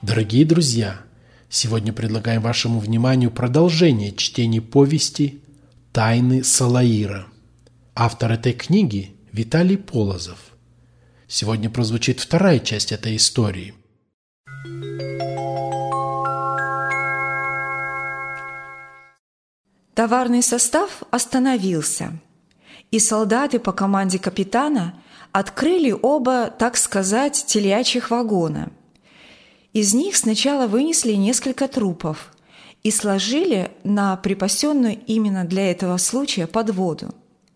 Дорогие друзья, сегодня предлагаем вашему вниманию продолжение чтения повести «Тайны Салаира». Автор этой книги – Виталий Полозов. Сегодня прозвучит вторая часть этой истории. Товарный состав остановился, и солдаты по команде капитана открыли оба, так сказать, телячьих вагона. Из них сначала вынесли несколько трупов и сложили на припасенную именно для этого случая подводу.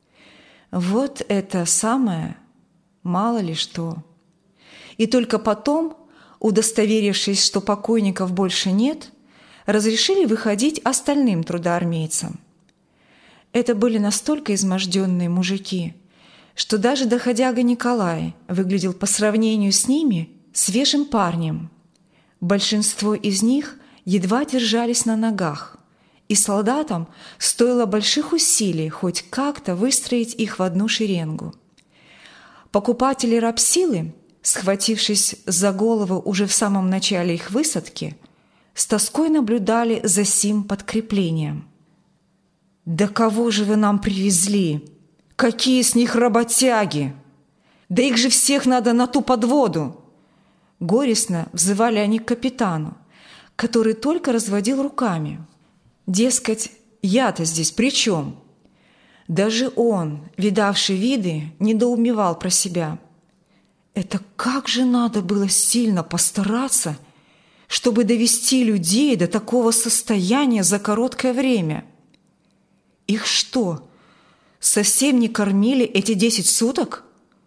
Вот это самое, мало ли что. И только потом, удостоверившись, что покойников больше нет, разрешили выходить остальным трудоармейцам. Это были настолько изможденные мужики, что даже доходяга Николай выглядел по сравнению с ними свежим парнем. Большинство из них едва держались на ногах, и солдатам стоило больших усилий хоть как-то выстроить их в одну шеренгу. Покупатели рабсилы, схватившись за голову уже в самом начале их высадки, с тоской наблюдали за сим подкреплением. «Да кого же вы нам привезли? Какие с них работяги? Да их же всех надо на ту подводу!» Горестно взывали они к капитану, который только разводил руками. Дескать, я-то здесь при чем? Даже он, видавший виды, недоумевал про себя. Это как же надо было сильно постараться, чтобы довести людей до такого состояния за короткое время? Их что, совсем не кормили эти 10 суток?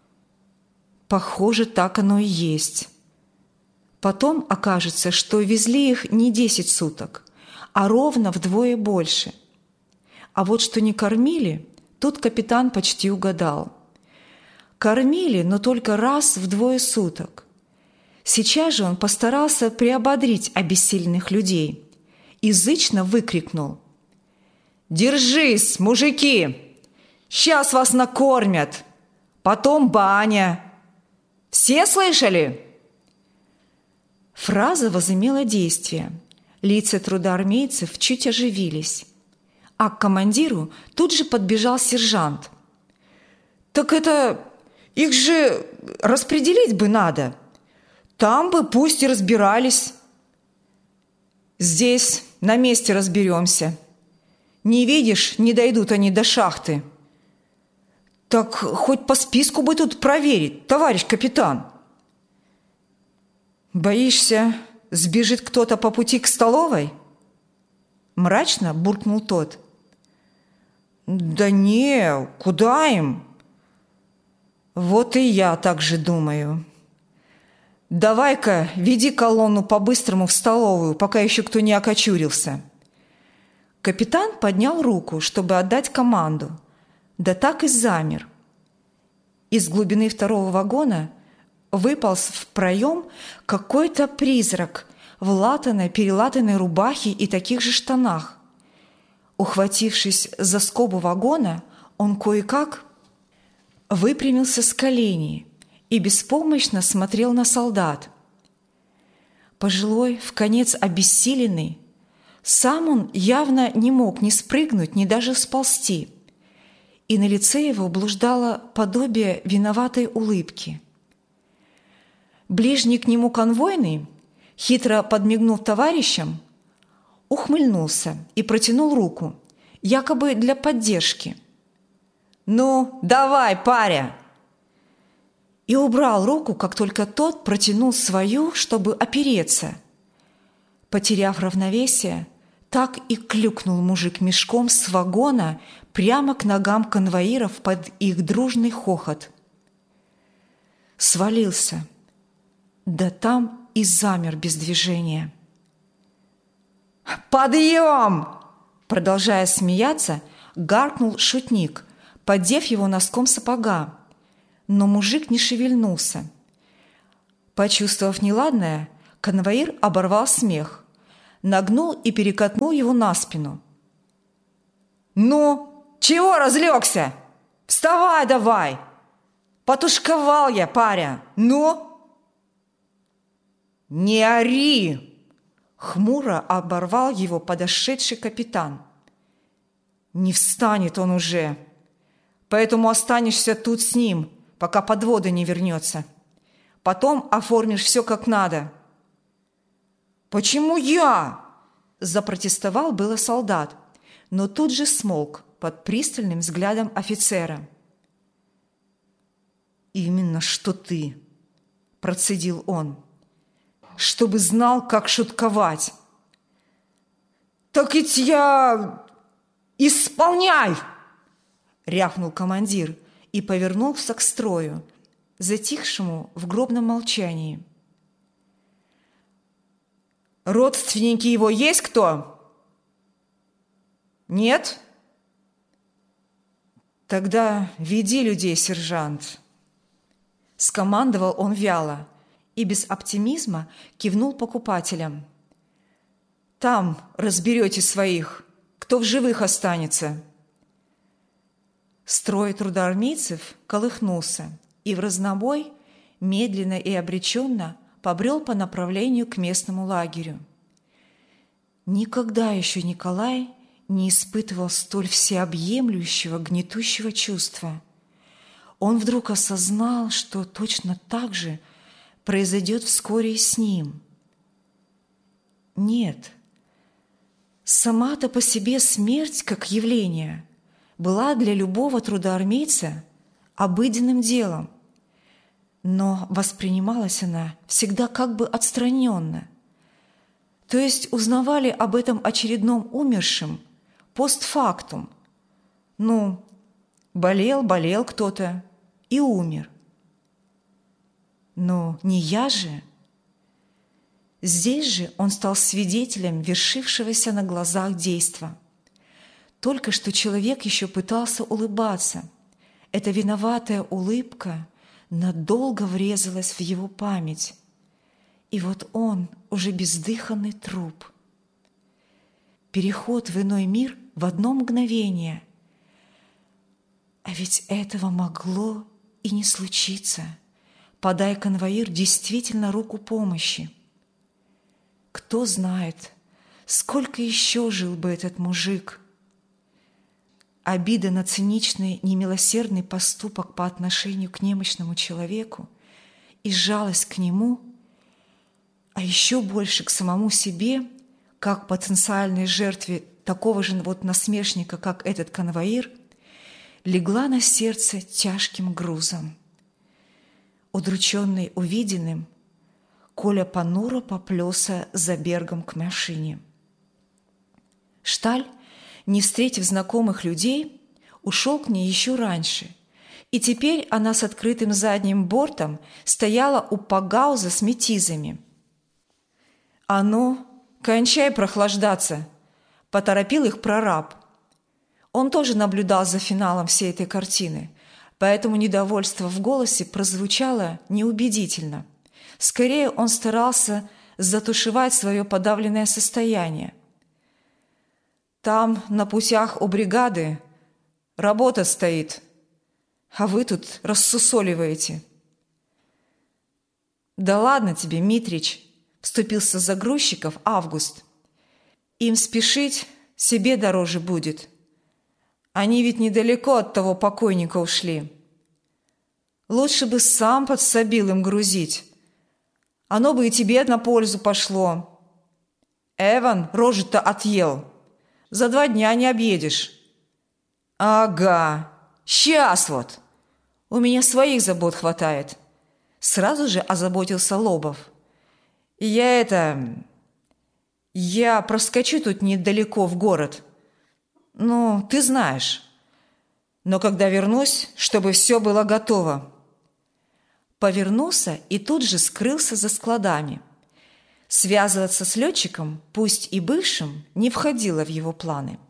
Похоже, так оно и есть. Потом окажется, что везли их не 10 суток, а ровно вдвое больше. А вот что не кормили, тут капитан почти угадал. Кормили, но только раз в 2 суток. Сейчас же он постарался приободрить обессиленных людей и зычно выкрикнул: «Держись, мужики! Сейчас вас накормят! Потом баня! Все слышали?» Фраза возымела действие. Лица трудоармейцев чуть оживились. А к командиру тут же подбежал сержант. «Так это... их же распределить бы надо. Там бы пусть и разбирались». «Здесь на месте разберемся. Не видишь, не дойдут они до шахты». «Так хоть по списку бы тут проверить, товарищ капитан». «Боишься, сбежит кто-то по пути к столовой?» Мрачно буркнул тот. «Да не, куда им?» «Вот и я так же думаю. Давай-ка веди колонну по-быстрому в столовую, пока еще кто не окочурился». Капитан поднял руку, чтобы отдать команду, да так и замер. Из глубины 2-го вагона выполз в проем какой-то призрак в латаной-перелатанной рубахе и таких же штанах. Ухватившись за скобу вагона, он кое-как выпрямился с коленей и беспомощно смотрел на солдат. Пожилой, вконец обессиленный, сам он явно не мог ни спрыгнуть, ни даже сползти, и на лице его блуждало подобие виноватой улыбки. Ближний к нему конвойный, хитро подмигнув товарищам, ухмыльнулся и протянул руку, якобы для поддержки. «Ну, давай, паря!» И убрал руку, как только тот протянул свою, чтобы опереться. Потеряв равновесие, так и клюкнул мужик мешком с вагона прямо к ногам конвоиров под их дружный хохот. Свалился. Да там и замер без движения. «Подъем!» Продолжая смеяться, гаркнул шутник, поддев его носком сапога. Но мужик не шевельнулся. Почувствовав неладное, конвоир оборвал смех, нагнул и перекатнул его на спину. «Ну, чего разлегся? Вставай давай! Потушковал я, паря! Ну!» «Не ори!» – хмуро оборвал его подошедший капитан. «Не встанет он уже, поэтому останешься тут с ним, пока подвода не вернется. Потом оформишь все как надо». «Почему я?» – запротестовал было солдат, но тут же смолк под пристальным взглядом офицера. «Именно что ты», – процедил он, – «чтобы знал, как шутковать». «Так ведь я... исполняй!» – рявкнул командир и повернулся к строю, затихшему в гробном молчании. «Родственники его есть кто? Нет? Тогда веди людей, сержант». Скомандовал он вяло и без оптимизма кивнул покупателям. «Там разберете своих, кто в живых останется». Строй трудоармейцев колыхнулся и в разнобой медленно и обреченно побрел по направлению к местному лагерю. Никогда еще Николай не испытывал столь всеобъемлющего гнетущего чувства. Он вдруг осознал, что точно так же произойдет вскоре и с ним. Нет, сама-то по себе смерть, как явление, была для любого трудоармейца обыденным делом, но воспринималась она всегда как бы отстраненно. То есть узнавали об этом очередном умершем постфактум. Ну, болел кто-то и умер. Но не я же. Здесь же он стал свидетелем вершившегося на глазах действа. Только что человек еще пытался улыбаться. Эта виноватая улыбка надолго врезалась в его память. И вот он уже бездыханный труп. Переход в иной мир в одно мгновение. А ведь этого могло и не случиться. Подай конвоир действительно руку помощи. Кто знает, сколько еще жил бы этот мужик. Обида на циничный, немилосердный поступок по отношению к немощному человеку и жалость к нему, а еще больше к самому себе, как потенциальной жертве такого же вот насмешника, как этот конвоир, легла на сердце тяжким грузом. Удрученный увиденным, Коля понуро поплелся за Бергом к машине. Шталь, не встретив знакомых людей, ушел к ней еще раньше, и теперь она с открытым задним бортом стояла у пагауза с метизами. «А ну, кончай прохлаждаться!» – поторопил их прораб. Он тоже наблюдал за финалом всей этой картины, поэтому недовольство в голосе прозвучало неубедительно. Скорее, он старался затушевать свое подавленное состояние. «Там, на путях у бригады, работа стоит, а вы тут рассусоливаете». «Да ладно тебе, Митрич!» – вступился за грузчиков Август. «Им спешить себе дороже будет. Они ведь недалеко от того покойника ушли. Лучше бы сам подсобил им грузить. Оно бы и тебе на пользу пошло. Эван рожу-то отъел. За 2 дня не объедешь». «Ага, сейчас вот. У меня своих забот хватает». Сразу же озаботился Лобов. Я проскочу тут недалеко в город. Ну, ты знаешь. Но когда вернусь, чтобы все было готово». Повернулся и тут же скрылся за складами. Связываться с летчиком, пусть и бывшим, не входило в его планы.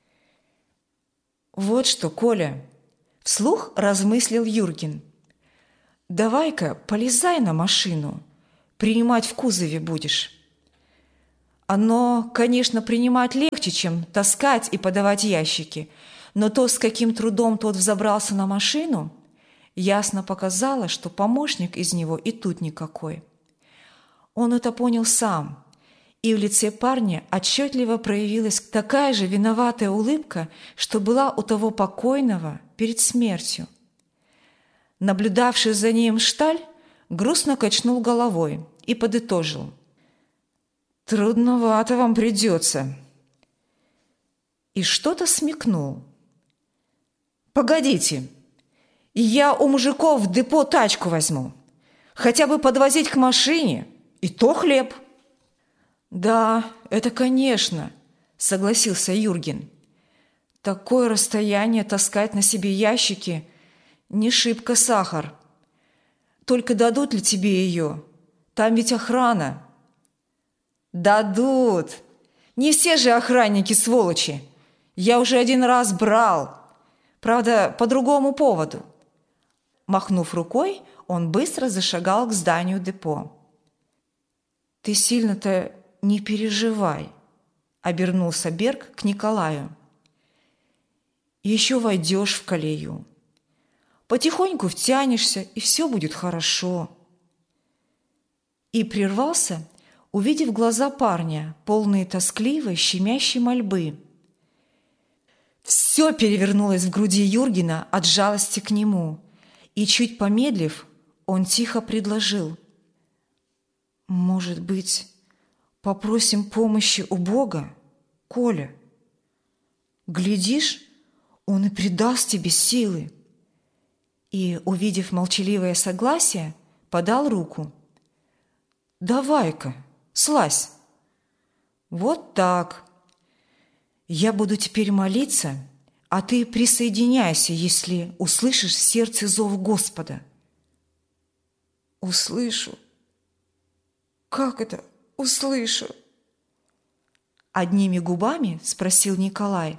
«Вот что, Коля», – вслух размыслил Юрген, – «давай-ка полезай на машину, принимать в кузове будешь. Оно, конечно, принимать легче, чем таскать и подавать ящики, но то, с каким трудом тот взобрался на машину, ясно показало, что помощник из него и тут никакой. Он это понял сам, и в лице парня отчетливо проявилась такая же виноватая улыбка, что была у того покойного перед смертью. Наблюдавший за ним Шталь грустно качнул головой и подытожил: «Трудновато вам придется». И что-то смекнул. «Погодите, я у мужиков в депо тачку возьму. Хотя бы подвозить к машине, и то хлеб». «Да, это конечно», — согласился Юрген. «Такое расстояние таскать на себе ящики не шибко сахар. Только дадут ли тебе ее? Там ведь охрана». «Дадут. Не все же охранники сволочи. Я уже один раз брал. Правда, по другому поводу». Махнув рукой, он быстро зашагал к зданию депо. «Ты сильно-то не переживай», — обернулся Берг к Николаю. «Еще войдешь в колею. Потихоньку втянешься, и все будет хорошо». И прервался, увидев глаза парня, полные тоскливой, щемящей мольбы. Все перевернулось в груди Юргена от жалости к нему, и, чуть помедлив, он тихо предложил: «Может быть, попросим помощи у Бога, Коля? Глядишь, Он и придаст тебе силы». И, увидев молчаливое согласие, подал руку. «Давай-ка, слазь». «Вот так. Я буду теперь молиться, а ты присоединяйся, если услышишь в сердце зов Господа». «Услышу? Как это услышу?» Одними губами спросил Николай.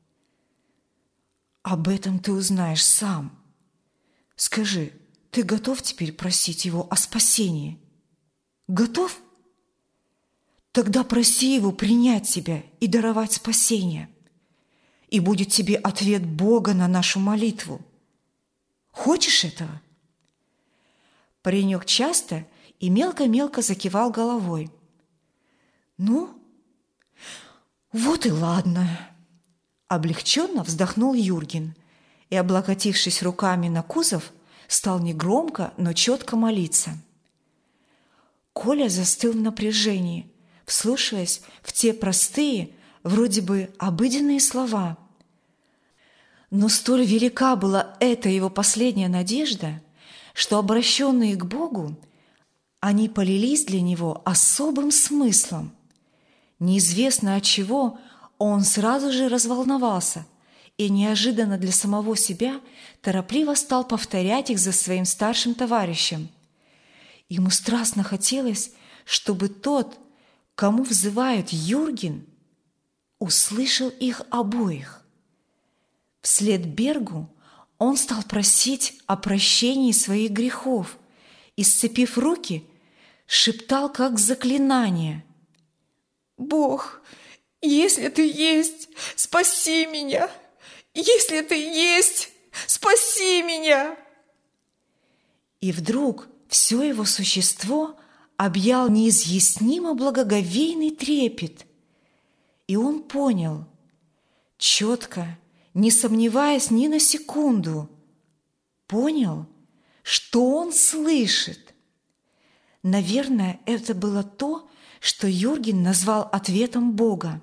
«Об этом ты узнаешь сам. Скажи, ты готов теперь просить его о спасении? Готов? Тогда проси его принять тебя и даровать спасение. И будет тебе ответ Бога на нашу молитву. Хочешь этого?» Паренек часто и мелко-мелко закивал головой. «Ну, вот и ладно». Облегченно вздохнул Юрген и, облокотившись руками на кузов, стал негромко, но четко молиться. Коля застыл в напряжении, вслушиваясь в те простые, вроде бы обыденные слова. Но столь велика была эта его последняя надежда, что, обращенные к Богу, они полились для него особым смыслом. Неизвестно от чего он сразу же разволновался и неожиданно для самого себя торопливо стал повторять их за своим старшим товарищем. Ему страстно хотелось, чтобы тот, кому взывает Юрген, услышал их обоих. Вслед Бергу он стал просить о прощении своих грехов и, сцепив руки, шептал как заклинание: «Бог, если ты есть, спаси меня! Если ты есть, спаси меня!» И вдруг все его существо объял неизъяснимо благоговейный трепет, и он понял, четко, не сомневаясь ни на секунду, понял, что он слышит. Наверное, это было то, что Юрген назвал ответом Бога.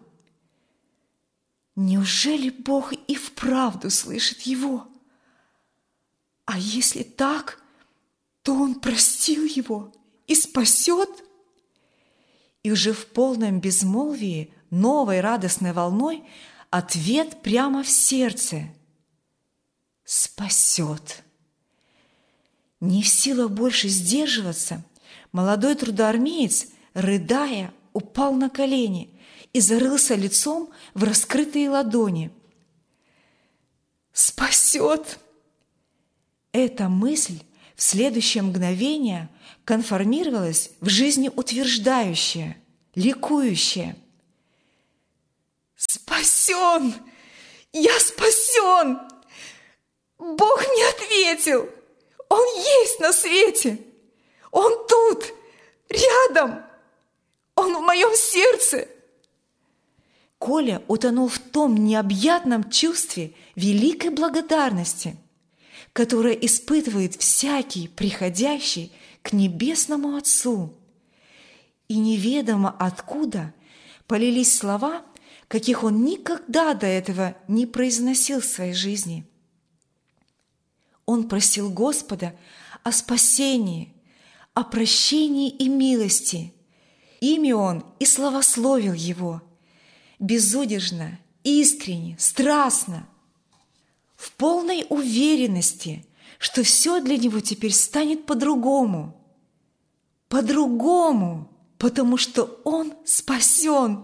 Неужели Бог и вправду слышит его? А если так, то Он простил его и спасет? И уже в полном безмолвии новой радостной волной ответ прямо в сердце: спасет. Не в силах больше сдерживаться, молодой трудоармеец, рыдая, упал на колени и зарылся лицом в раскрытые ладони. «Спасет!» Эта мысль в следующее мгновение конформировалась в жизнеутверждающее, ликующее. «Спасен! Я спасен! Бог мне ответил! Он есть на свете! Он тут, рядом! Он в моем сердце!» Коля утонул в том необъятном чувстве великой благодарности, которое испытывает всякий, приходящий к Небесному Отцу. И неведомо откуда полились слова, каких он никогда до этого не произносил в своей жизни. Он просил Господа о спасении, о прощении и милости. Ими он и славословил Его, безудержно, искренне, страстно, в полной уверенности, что все для него теперь станет по-другому. По-другому, потому что он спасен.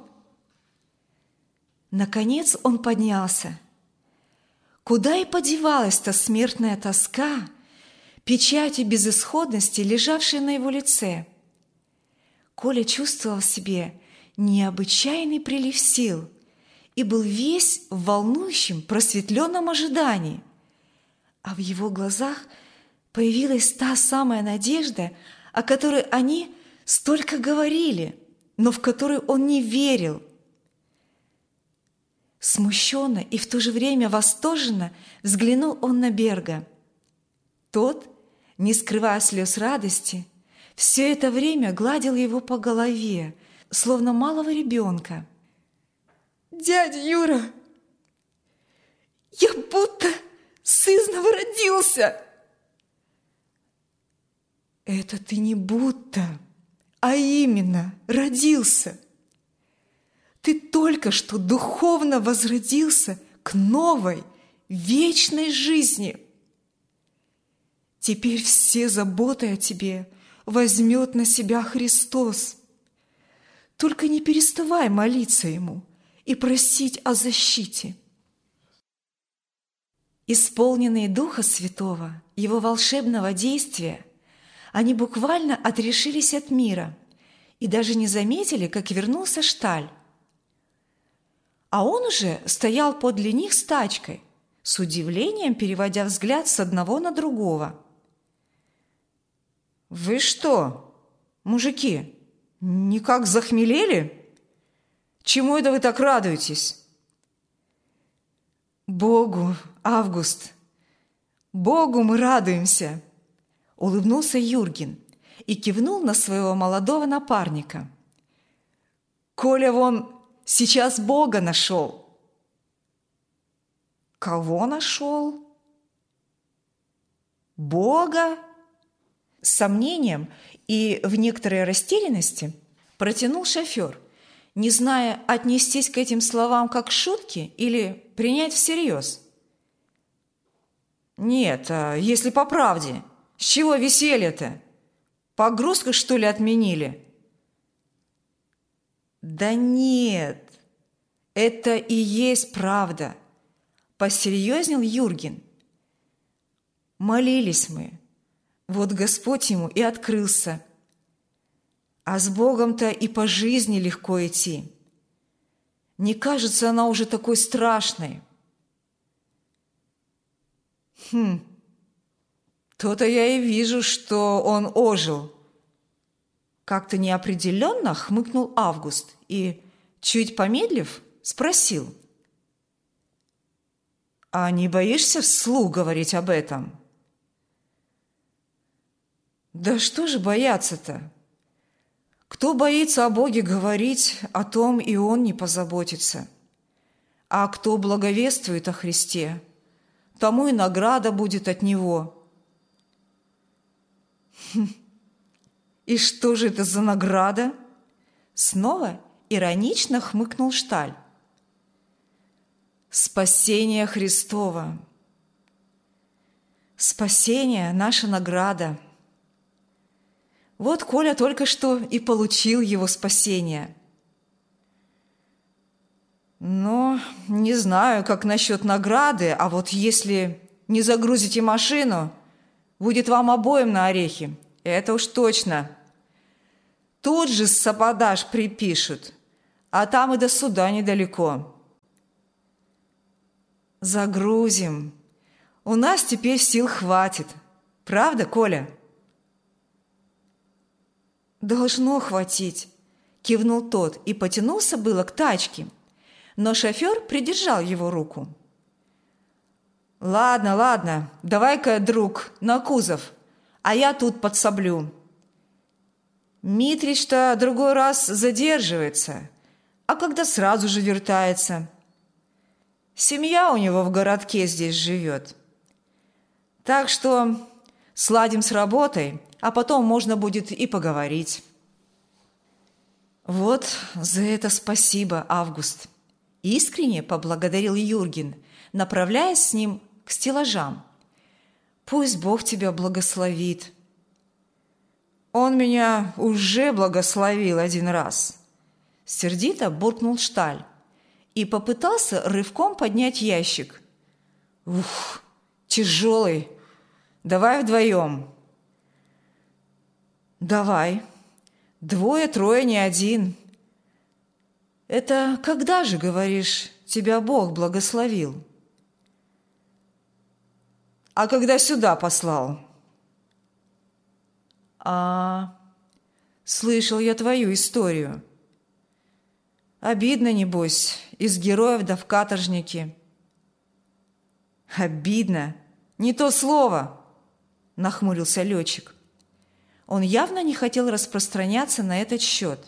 Наконец он поднялся. Куда и подевалась та смертная тоска, печатью безысходности, лежавшая на его лице? Коля чувствовал в себе необычайный прилив сил и был весь в волнующем, просветленном ожидании. А в его глазах появилась та самая надежда, о которой они столько говорили, но в которую он не верил. Смущенно и в то же время восторженно взглянул он на Берга. Тот, не скрывая слез радости, все это время гладил его по голове, словно малого ребенка. «Дядя Юра, я будто сызнова родился!» «Это ты не будто, а именно родился. Ты только что духовно возродился к новой, вечной жизни. Теперь все заботы о тебе возьмет на себя Христос. Только не переставай молиться Ему и просить о защите». Исполненные Духа Святого, Его волшебного действия, они буквально отрешились от мира и даже не заметили, как вернулся Шталь. А он уже стоял подле них с тачкой, с удивлением переводя взгляд с одного на другого. «Вы что, мужики, никак захмелели? Чему это вы так радуетесь?» «Богу, Август, Богу мы радуемся!» Улыбнулся Юрген и кивнул на своего молодого напарника. «Коля вон сейчас Бога нашел». «Кого нашел?» «Бога?» С сомнением и в некоторой растерянности протянул шофер, не зная, отнестись к этим словам как к шутке или принять всерьез. «Нет, если по правде, с чего веселье-то? Погрузку, что ли, отменили?» «Да нет, это и есть правда», – посерьезнел Юрген. «Молились мы, вот Господь ему и открылся. А с Богом-то и по жизни легко идти. Не кажется она уже такой страшной». То-то я и вижу, что он ожил. Как-то неопределенно хмыкнул Август и, чуть помедлив, спросил. «А не боишься вслух говорить об этом?» «Да что же бояться-то? Кто боится о Боге говорить, о том и он не позаботится. А кто благовествует о Христе, тому и награда будет от Него». «И что же это за награда?» Снова иронично хмыкнул Шталь. «Спасение Христово. Спасение – наша награда. Вот Коля только что и получил его спасение. Но не знаю, как насчет награды, а вот если не загрузите машину, будет вам обоим на орехи. Это уж точно. Тут же саподаж припишут, а там и до суда недалеко». «Загрузим. У нас теперь сил хватит. Правда, Коля?» «Должно хватить», – кивнул тот и потянулся было к тачке, но шофер придержал его руку. «Ладно, ладно, давай-ка, друг, на кузов, а я тут подсоблю. Митрич-то другой раз задерживается, а когда сразу же вертается. Семья у него в городке здесь живет. Так что сладим с работой, а потом можно будет и поговорить». «Вот за это спасибо, Август!» Искренне поблагодарил Юрген, направляясь с ним к стеллажам. «Пусть Бог тебя благословит». «Он меня уже благословил один раз», – сердито буркнул Шталь и попытался рывком поднять ящик. «Ух, тяжелый! Давай вдвоем». «Давай. Двое-трое, не один». «Это когда же, говоришь, тебя Бог благословил?» «А когда сюда послал». Слышал я твою историю. Обидно, небось, из героев да в каторжники». «Обидно? Не то слово!» – нахмурился летчик. Он явно не хотел распространяться на этот счет.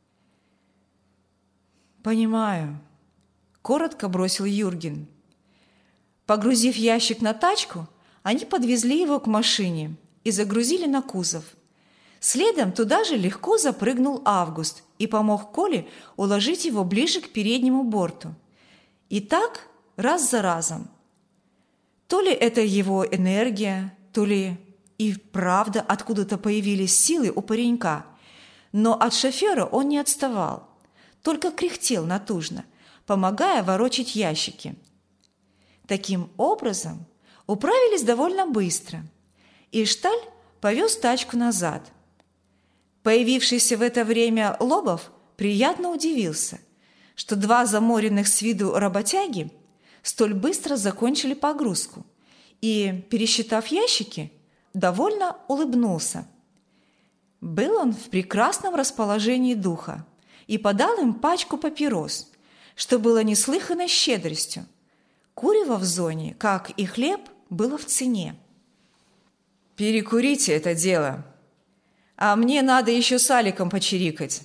«Понимаю», – коротко бросил Юрген. Погрузив ящик на тачку, они подвезли его к машине и загрузили на кузов. Следом туда же легко запрыгнул Август и помог Коле уложить его ближе к переднему борту. И так раз за разом. То ли это его энергия, то ли и правда откуда-то появились силы у паренька, но от шофера он не отставал, только кряхтел натужно, помогая ворочать ящики. Таким образом, управились довольно быстро, и Шталь повез тачку назад. Появившийся в это время Лобов приятно удивился, что два заморенных с виду работяги столь быстро закончили погрузку, и, пересчитав ящики, довольно улыбнулся. Был он в прекрасном расположении духа и подал им пачку папирос, что было неслыханной щедростью. Курево в зоне, как и хлеб, было в цене. «Перекурите это дело, а мне надо еще с Аликом почирикать».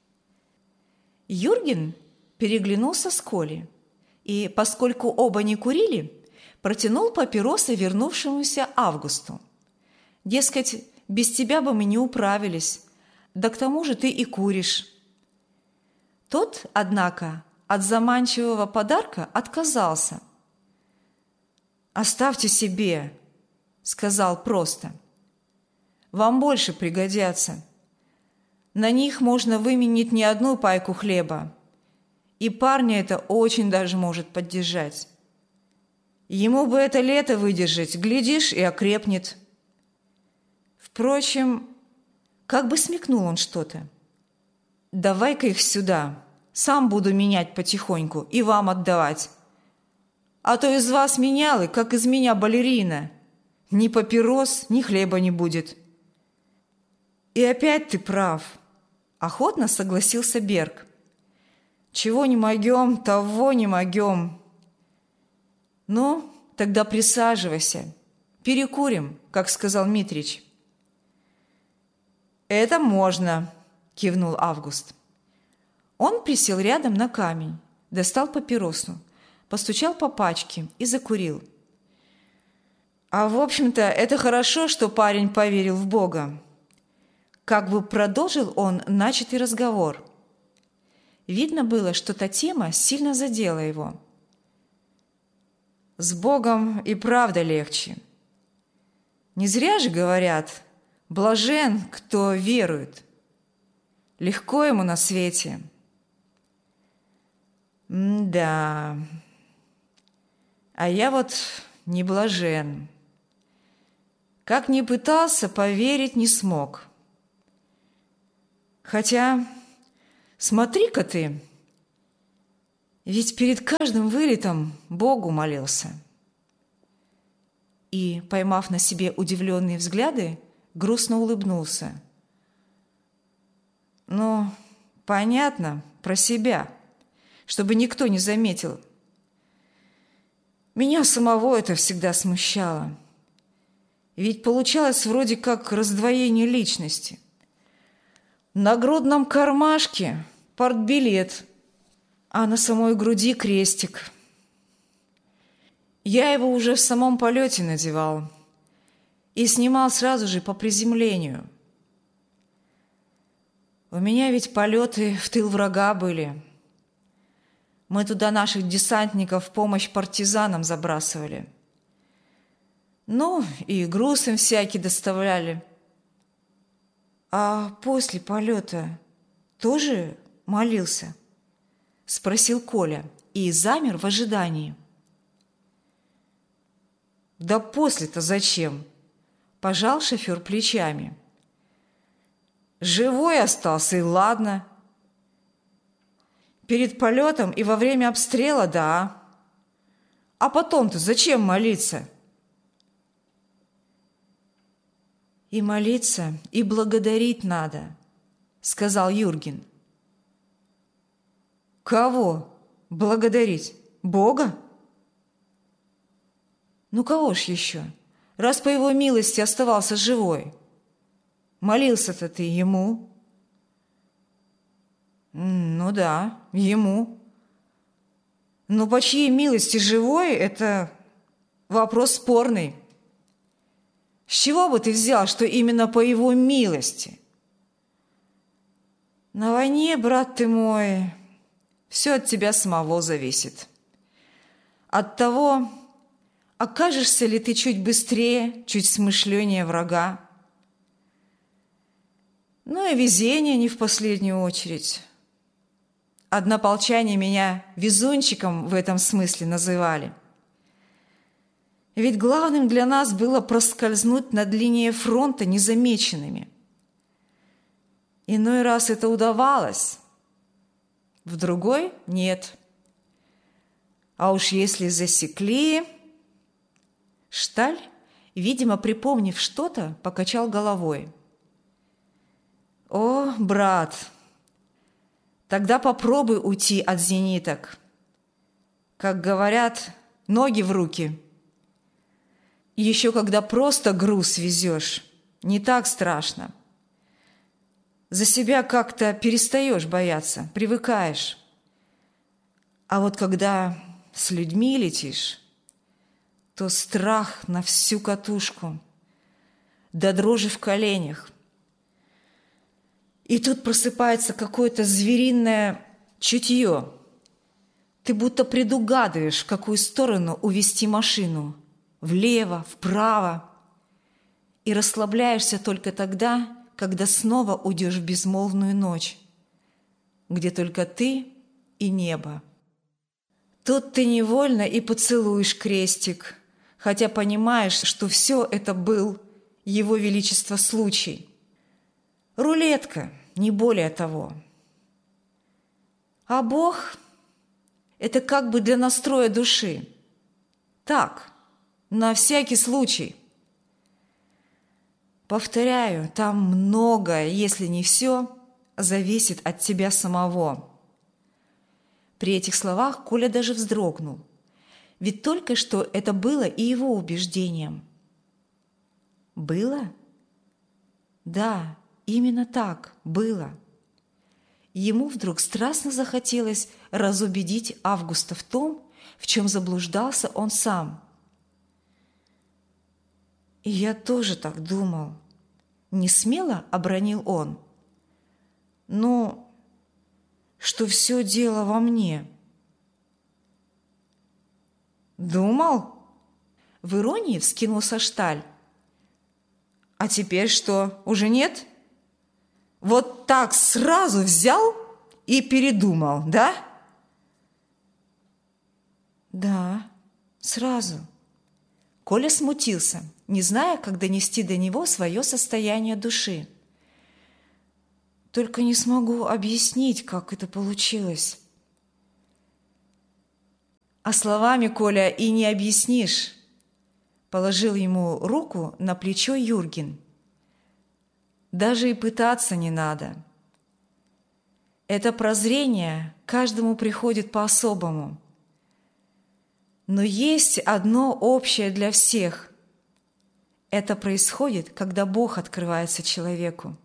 Юрген переглянулся с Колей и, поскольку оба не курили, протянул папиросы вернувшемуся Августу. Дескать, без тебя бы мы не управились, да к тому же ты и куришь. Тот, однако, от заманчивого подарка отказался. «Оставьте себе», — сказал просто. «Вам больше пригодятся. На них можно выменить не одну пайку хлеба, и парня это очень даже может поддержать. Ему бы это лето выдержать, глядишь, и окрепнет». Впрочем, как бы смекнул он что-то. «Давай-ка их сюда, сам буду менять потихоньку и вам отдавать. А то из вас менялы, как из меня балерина. Ни папирос, ни хлеба не будет». «И опять ты прав», – охотно согласился Берг. «Чего не могем, того не могем». «Ну, тогда присаживайся, перекурим, как сказал Митрич». «Это можно», – кивнул Август. Он присел рядом на камень, достал папиросу, постучал по пачке и закурил. «А в общем-то, это хорошо, что парень поверил в Бога». Как бы продолжил он начатый разговор. Видно было, что та тема сильно задела его. «С Богом и правда легче. Не зря же говорят, блажен, кто верует. Легко ему на свете». «Да, а я вот не блажен. Как ни пытался, поверить не смог. Хотя, смотри-ка ты, ведь перед каждым вылетом Богу молился». И, поймав на себе удивленные взгляды, грустно улыбнулся. Ну, понятно, про себя, чтобы никто не заметил. Меня самого это всегда смущало. Ведь получалось вроде как раздвоение личности. В нагрудном кармашке портбилет, а на самой груди крестик. Я его уже в самом полете надевал и снимал сразу же по приземлению. У меня ведь полеты в тыл врага были. Мы туда наших десантников в помощь партизанам забрасывали. Ну, и груз им всякий доставляли. А после полета тоже молился? Спросил Коля и замер в ожидании. Да после-то зачем? Пожал шофер плечами. Живой остался, и ладно. Перед полетом и во время обстрела, да. А потом-то зачем молиться? И молиться, и благодарить надо, сказал Юрген. Кого благодарить? Бога? Ну кого ж еще, раз по его милости оставался живой? Молился-то ты ему? Ну да, ему. Но по чьей милости живой – это вопрос спорный. С чего бы ты взял, что именно по его милости? На войне, брат ты мой, все от тебя самого зависит. От того, окажешься ли ты чуть быстрее, чуть смышленнее врага. Ну и везение не в последнюю очередь. Однополчане меня везунчиком в этом смысле называли. Ведь главным для нас было проскользнуть над линией фронта незамеченными. Иной раз это удавалось, в другой – нет. А уж если засекли… Шталь, видимо, припомнив что-то, покачал головой. О, брат, тогда попробуй уйти от зениток. Как говорят, ноги в руки. Еще когда просто груз везешь, не так страшно. За себя как-то перестаешь бояться, привыкаешь. А вот когда с людьми летишь, то страх на всю катушку, до дрожи в коленях. И тут просыпается какое-то звериное чутье. Ты будто предугадываешь, в какую сторону увести машину. Влево, вправо. И расслабляешься только тогда, когда снова уйдешь в безмолвную ночь, где только ты и небо. Тут ты невольно и поцелуешь крестик, хотя понимаешь, что все это был Его Величество случай. Рулетка, не более того. А Бог – это как бы для настроя души. Так, на всякий случай. Повторяю, там многое, если не все, зависит от тебя самого. При этих словах Коля даже вздрогнул. Ведь только что это было и его убеждением. Было? Да, именно так было. Ему вдруг страстно захотелось разубедить Августа в том, в чем заблуждался он сам. «И я тоже так думал», – несмело обронил он. «Ну, что все дело во мне». «Думал?» – в иронии вскинулся Шталь. «А теперь что, уже нет? Вот так сразу взял и передумал, да?» «Да, сразу». Коля смутился, не зная, как донести до него свое состояние души. «Только не смогу объяснить, как это получилось». «А словами, Коля, и не объяснишь», – положил ему руку на плечо Юрген. «Даже и пытаться не надо. Это прозрение каждому приходит по-особому. Но есть одно общее для всех. Это происходит, когда Бог открывается человеку.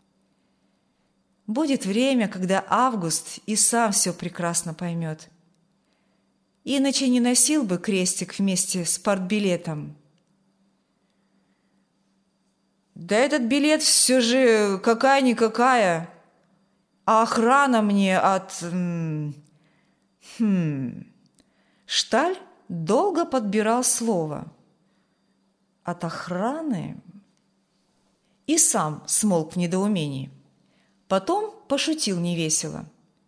Будет время, когда Август и сам все прекрасно поймет. Иначе не носил бы крестик вместе с партбилетом. Да этот билет все же какая-никакая, а охрана мне от... Шталь долго подбирал слово. От охраны? И сам смолк в недоумении. Потом пошутил невесело.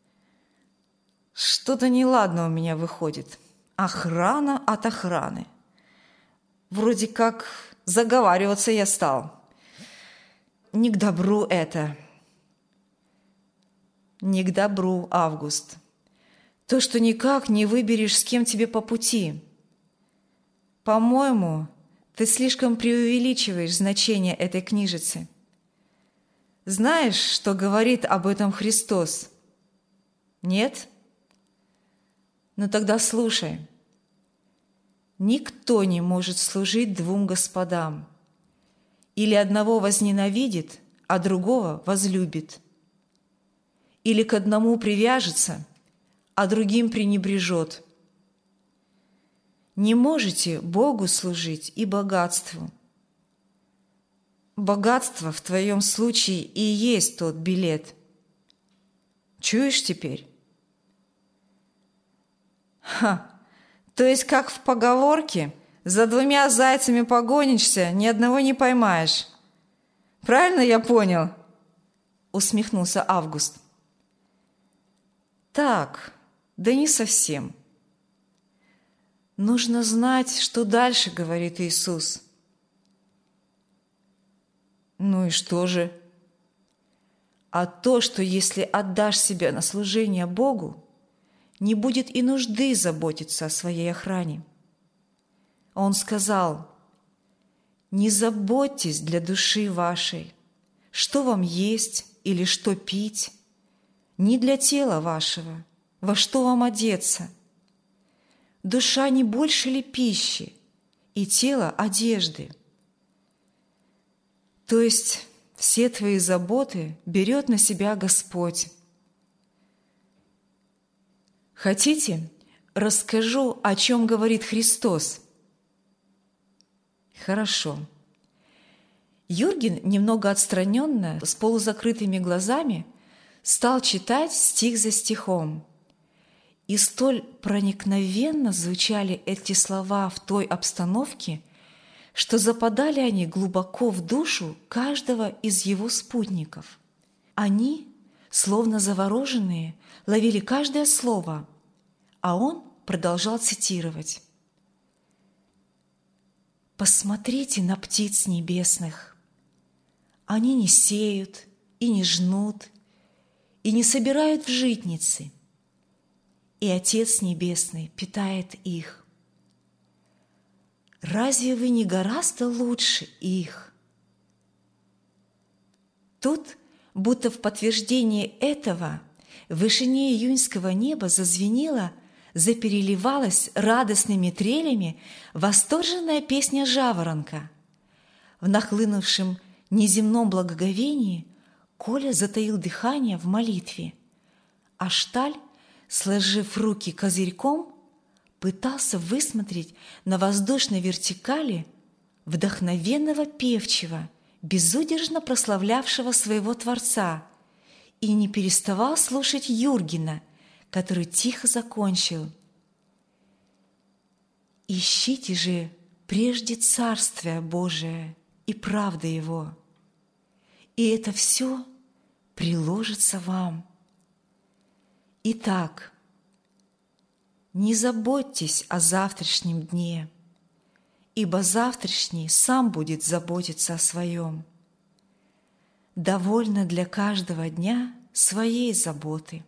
Что-то неладно у меня выходит. Охрана от охраны. Вроде как заговариваться я стал. Не к добру это. Не к добру, Август. То, что никак не выберешь, с кем тебе по пути. По-моему, ты слишком преувеличиваешь значение этой книжицы. Знаешь, что говорит об этом Христос? Нет? Ну тогда слушай. Никто не может служить двум господам. Или одного возненавидит, а другого возлюбит. Или к одному привяжется, а другим пренебрежет. Не можете Богу служить и богатству. Богатство в твоем случае и есть тот билет. Чуешь теперь? То есть, как в поговорке, за двумя зайцами погонишься, ни одного не поймаешь. Правильно я понял? Усмехнулся Август. Так, да не совсем. Нужно знать, что дальше говорит Иисус. Ну и что же? А то, что если отдашь себя на служение Богу, не будет и нужды заботиться о своей охране. Он сказал: «Не заботьтесь для души вашей, что вам есть или что пить, ни для тела вашего, во что вам одеться. Душа не больше ли пищи, и тело одежды?» То есть все твои заботы берет на себя Господь. Хотите, расскажу, о чем говорит Христос? Хорошо. Юрген, немного отстраненно, с полузакрытыми глазами, стал читать стих за стихом. И столь проникновенно звучали эти слова в той обстановке, что западали они глубоко в душу каждого из его спутников. Они, словно завороженные, ловили каждое слово, а он продолжал цитировать. «Посмотрите на птиц небесных. Они не сеют и не жнут, и не собирают в житницы, и Отец Небесный питает их. Разве вы не гораздо лучше их?» Тут, будто в подтверждение этого, в вышине июньского неба зазвенела, запереливалась радостными трелями восторженная песня жаворонка. В нахлынувшем неземном благоговении Коля затаил дыхание в молитве, а Шталь, сложив руки козырьком, пытался высмотреть на воздушной вертикали вдохновенного певчего, безудержно прославлявшего своего Творца, и не переставал слушать Юргена, который тихо закончил: «Ищите же прежде Царствие Божие и правды Его, и это все приложится вам. Итак, не заботьтесь о завтрашнем дне, ибо завтрашний сам будет заботиться о своем. Довольно для каждого дня своей заботы».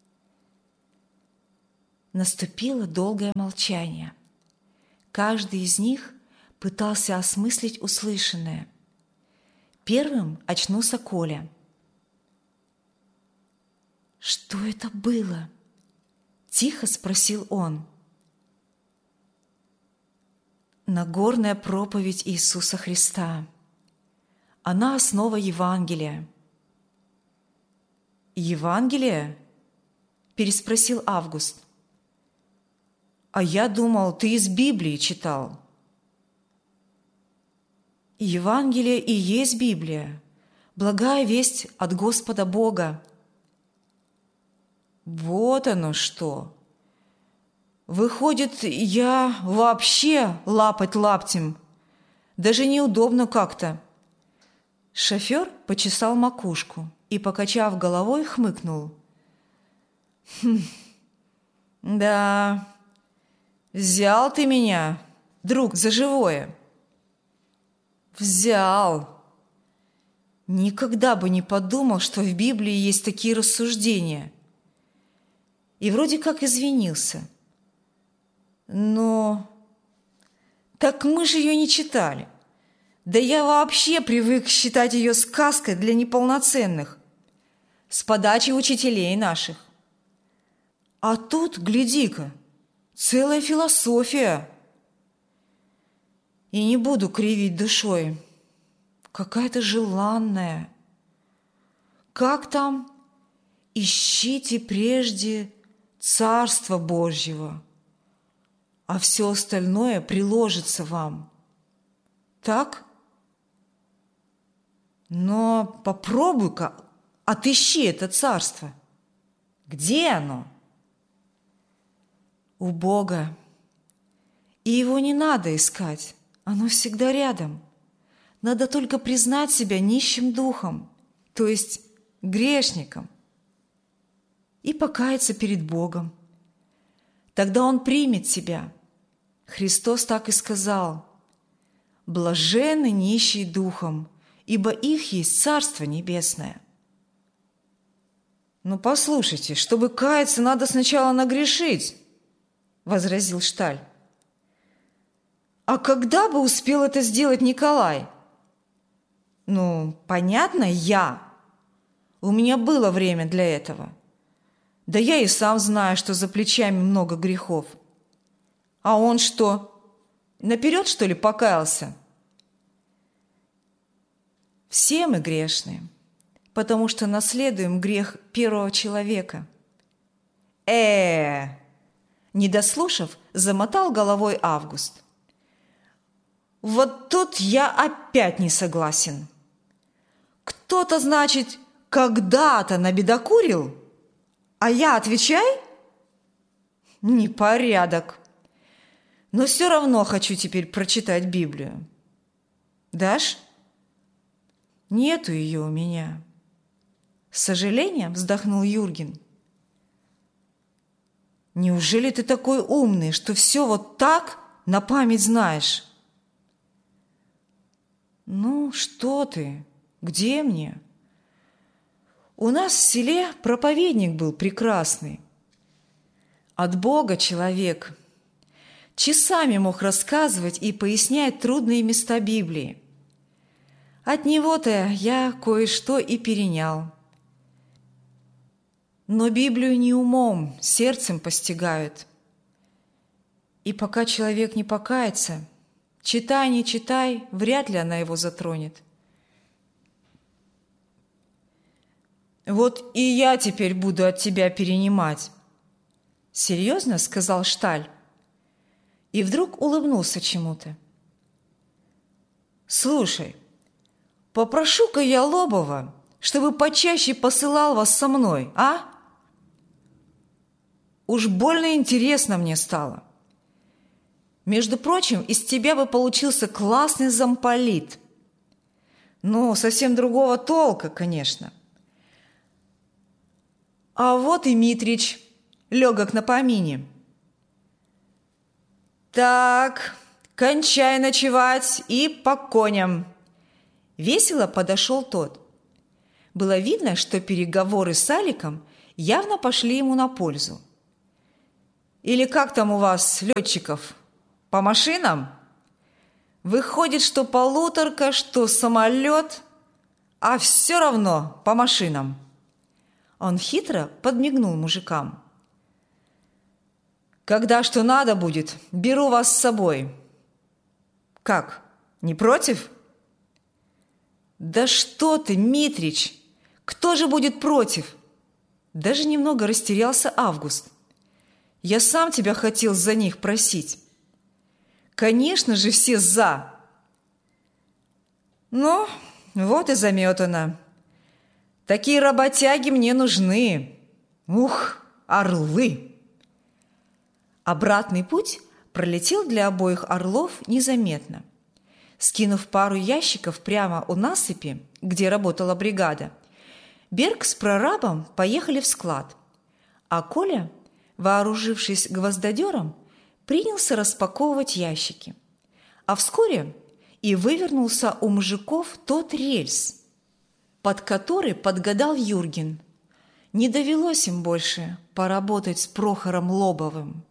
Наступило долгое молчание. Каждый из них пытался осмыслить услышанное. Первым очнулся Коля. «Что это было?» – тихо спросил он. Нагорная проповедь Иисуса Христа. Она основа Евангелия. «Евангелие?» – переспросил Август. «А я думал, ты из Библии читал». Евангелие и есть Библия, благая весть от Господа Бога. Вот оно что! Выходит, я вообще лапать лаптем. Даже неудобно как-то. Шофер почесал макушку и, покачав головой, хмыкнул. Да, взял ты меня, друг, за живое. Взял. Никогда бы не подумал, что в Библии есть такие рассуждения. И вроде как извинился. Но так мы же ее не читали. Да я вообще привык считать ее сказкой для неполноценных, с подачи учителей наших. А тут, гляди-ка, целая философия. И не буду кривить душой. Какая-то желанная. Как там? Ищите прежде Царства Божьего, а все остальное приложится вам. Так? Но попробуй-ка отыщи это царство. Где оно? У Бога. И его не надо искать. Оно всегда рядом. Надо только признать себя нищим духом, то есть грешником, и покаяться перед Богом. Тогда Он примет тебя. Христос так и сказал: «Блаженны нищие духом, ибо их есть Царство Небесное». «Ну, послушайте, чтобы каяться, надо сначала нагрешить», — возразил Шталь. «А когда бы успел это сделать Николай?» «Ну, понятно, я. У меня было время для этого. Да я и сам знаю, что за плечами много грехов. А он что, наперед, что ли, покаялся?» Все мы грешны, потому что наследуем грех первого человека. Не дослушав, замотал головой Август. Вот тут я опять не согласен. Кто-то, значит, когда-то набедокурил, а я отвечай? Непорядок. Но все равно хочу теперь прочитать Библию. Дашь? Нету ее у меня. С сожалением вздохнул Юрген. Неужели ты такой умный, что все вот так на память знаешь? Ну, что ты? Где мне? У нас в селе проповедник был прекрасный. От Бога человек. Часами мог рассказывать и пояснять трудные места Библии. От него-то я кое-что и перенял. Но Библию не умом, сердцем постигают. И пока человек не покается, читай, не читай, вряд ли она его затронет. «Вот и я теперь буду от тебя перенимать», — серьезно сказал Шталь. И вдруг улыбнулся чему-то. «Слушай, попрошу-ка я Лобова, чтобы почаще посылал вас со мной, а? Уж больно интересно мне стало. Между прочим, из тебя бы получился классный замполит. Ну, совсем другого толка, конечно. А вот и Митрич, легок на помине. Так, кончай ночевать и по коням». Весело подошел тот. Было видно, что переговоры с Аликом явно пошли ему на пользу. «Или как там у вас, летчиков, по машинам? Выходит, что полуторка, что самолет, а все равно по машинам. Он хитро подмигнул мужикам. «Когда что надо будет, беру вас с собой. Как, не против?» «Да что ты, Митрич! Кто же будет против?» Даже немного растерялся Август. «Я сам тебя хотел за них просить». «Конечно же, все за!» «Ну, вот и заметано. Такие работяги мне нужны. Ух, орлы!» Обратный путь пролетел для обоих орлов незаметно. Скинув пару ящиков прямо у насыпи, где работала бригада, Берг с прорабом поехали в склад, а Коля, вооружившись гвоздодером, принялся распаковывать ящики. А вскоре и вывернулся у мужиков тот рельс, под который подгадал Юрген. Не довелось им больше поработать с Прохором Лобовым.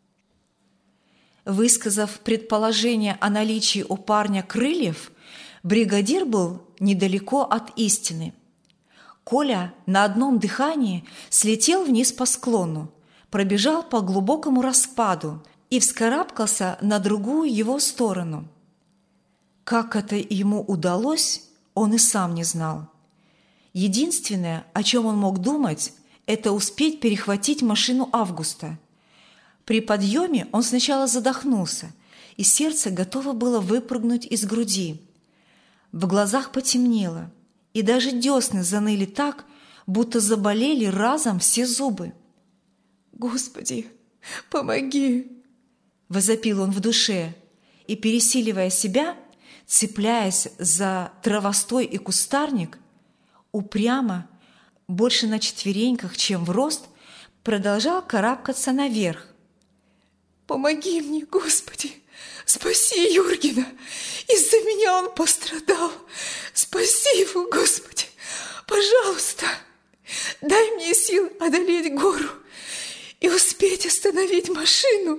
Высказав предположение о наличии у парня крыльев, бригадир был недалеко от истины. Коля на одном дыхании слетел вниз по склону, пробежал по глубокому распаду и вскарабкался на другую его сторону. Как это ему удалось, он и сам не знал. Единственное, о чем он мог думать, это успеть перехватить машину Августа. При подъеме он сначала задохнулся, и сердце готово было выпрыгнуть из груди. В глазах потемнело, и даже десны заныли так, будто заболели разом все зубы. «Господи, помоги!» – возопил он в душе, и, пересиливая себя, цепляясь за травостой и кустарник, упрямо, больше на четвереньках, чем в рост, продолжал карабкаться наверх. «Помоги мне, Господи! Спаси Юргена! Из-за меня он пострадал! Спаси его, Господи! Пожалуйста! Дай мне сил одолеть гору и успеть остановить машину!»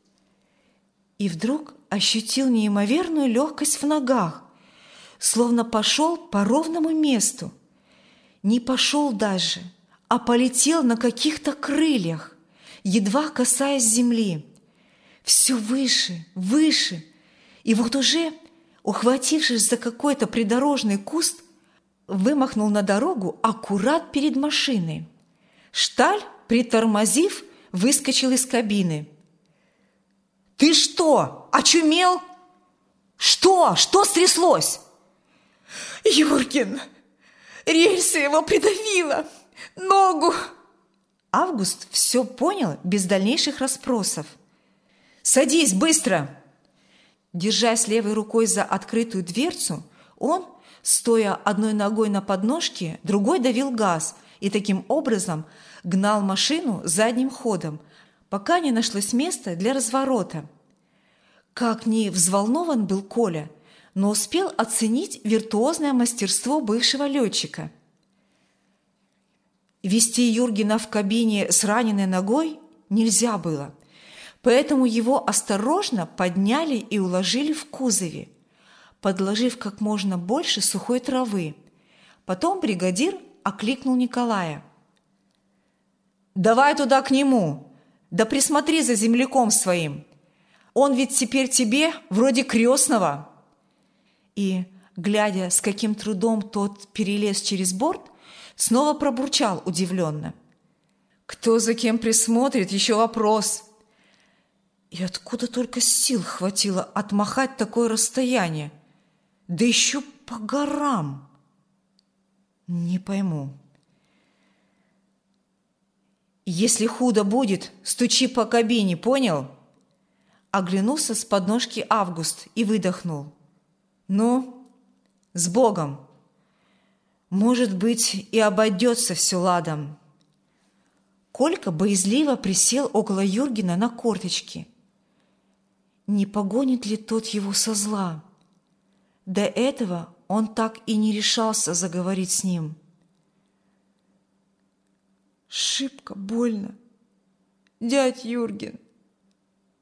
И вдруг ощутил неимоверную легкость в ногах, словно пошел по ровному месту. Не пошел даже, а полетел на каких-то крыльях, едва касаясь земли. Все выше, выше, и вот уже, ухватившись за какой-то придорожный куст, вымахнул на дорогу аккурат перед машиной. Шталь, притормозив, выскочил из кабины. «Ты что, очумел? Что стряслось?» «Юрген, рельса его придавило, ногу!» Август все понял без дальнейших расспросов. «Садись, быстро!» Держась левой рукой за открытую дверцу, он, стоя одной ногой на подножке, другой давил газ и таким образом гнал машину задним ходом, пока не нашлось места для разворота. Как ни взволнован был Коля, но успел оценить виртуозное мастерство бывшего летчика. Вести Юргена в кабине с раненой ногой нельзя было, поэтому его осторожно подняли и уложили в кузове, подложив как можно больше сухой травы. Потом бригадир окликнул Николая. «Давай туда к нему, да присмотри за земляком своим. Он ведь теперь тебе вроде крестного». И, глядя, с каким трудом тот перелез через борт, снова пробурчал удивленно. «Кто за кем присмотрит, еще вопрос». И откуда только сил хватило отмахать такое расстояние? Да еще по горам. Не пойму. «Если худо будет, стучи по кабине, понял?» Оглянулся с подножки Август и выдохнул. «Ну, с Богом! Может быть, и обойдется все ладом». Колька боязливо присел около Юргена на корточки. Не погонит ли тот его со зла? До этого он так и не решался заговорить с ним. «Шибко больно, дядь Юрген!»